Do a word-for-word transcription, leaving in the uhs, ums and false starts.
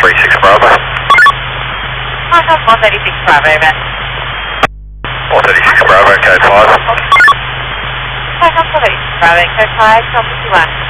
three six Bravo. Contact one thirty-six Bravo, over. one thirty-six Bravo, code five. Contact one thirty-six Bravo, code five, twelve fifty-one.